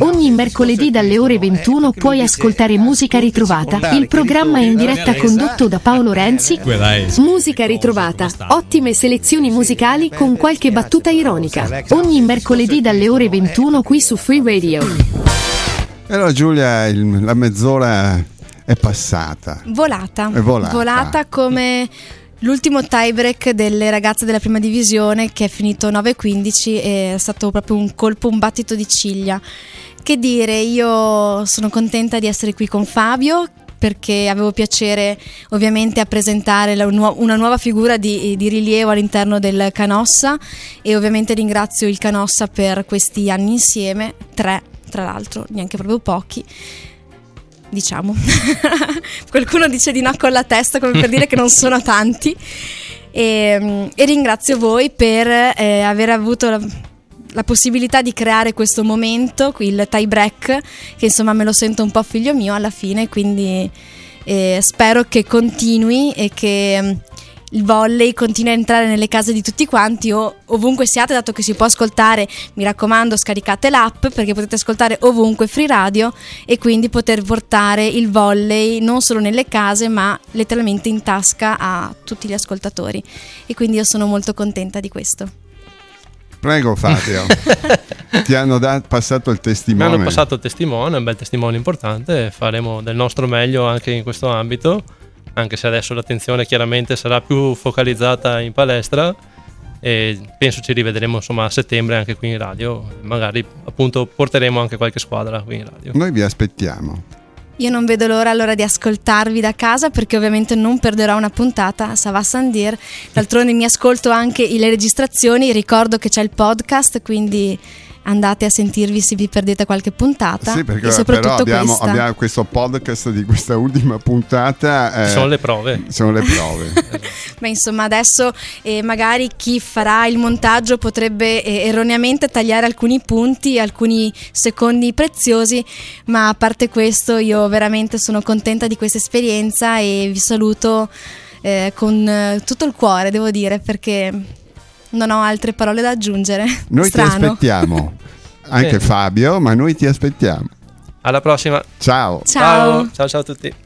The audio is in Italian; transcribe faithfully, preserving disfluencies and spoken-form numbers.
Ogni mercoledì dalle ore ventuno puoi ascoltare Musica Ritrovata, il programma in diretta condotto da Paolo Renzi. Musica Ritrovata, ottime selezioni musicali con qualche battuta ironica. Ogni mercoledì dalle ore ventuno qui su Free Radio. Allora Giulia, il, la mezz'ora è passata. Volata. È volata. Volata come l'ultimo tie break delle ragazze della prima divisione, che è finito nove a quindici, è stato proprio un colpo, un battito di ciglia. Che dire, io sono contenta di essere qui con Fabio, perché avevo piacere ovviamente a presentare la, una nuova figura di, di rilievo all'interno del Canossa, e ovviamente ringrazio il Canossa per questi anni insieme, tre tra l'altro, neanche proprio pochi, diciamo. Qualcuno dice di no con la testa, come per dire che non sono tanti, e, e ringrazio voi per eh, aver avuto la, la possibilità di creare questo momento, il tie break, che insomma me lo sento un po' figlio mio alla fine, quindi eh, spero che continui e che il volley continua a entrare nelle case di tutti quanti, o ovunque siate, dato che si può ascoltare. Mi raccomando, scaricate l'app, perché potete ascoltare ovunque Free Radio, e quindi poter portare il volley non solo nelle case ma letteralmente in tasca a tutti gli ascoltatori, e quindi io sono molto contenta di questo. Prego Fabio. Ti hanno da- passato il testimone. Mi hanno passato il testimone, un bel testimone importante. Faremo del nostro meglio anche in questo ambito, anche se adesso l'attenzione chiaramente sarà più focalizzata in palestra, e penso ci rivedremo insomma a settembre anche qui in radio, magari appunto porteremo anche qualche squadra qui in radio. Noi vi aspettiamo. Io non vedo l'ora allora di ascoltarvi da casa, perché ovviamente non perderò una puntata, ça va sans dire. D'altronde mi ascolto anche le registrazioni, ricordo che c'è il podcast, quindi andate a sentirvi se vi perdete qualche puntata. Sì, perché e soprattutto però abbiamo, questa. abbiamo questo podcast di questa ultima puntata. Eh, sono le prove. Sono le prove. Beh, insomma, adesso eh, magari chi farà il montaggio potrebbe eh, erroneamente tagliare alcuni punti, alcuni secondi preziosi, ma a parte questo io veramente sono contenta di questa esperienza e vi saluto eh, con eh, tutto il cuore, devo dire, perché non ho altre parole da aggiungere. Noi Strano. ti aspettiamo, anche Bene. Fabio, ma noi ti aspettiamo. Alla prossima. Ciao. Ciao. Ciao ciao a tutti.